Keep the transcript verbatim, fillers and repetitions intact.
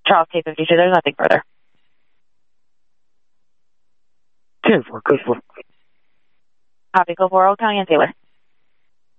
Charles K fifty-two, there's nothing further. ten four, code four. Copy, code four, Old County and Taylor.